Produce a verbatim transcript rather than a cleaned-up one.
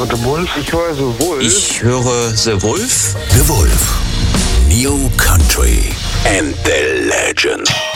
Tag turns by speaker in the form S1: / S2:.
S1: Und The Wolf? Ich höre The Wolf.
S2: Ich höre The Wolf.
S3: The Wolf. New Country and the Legend.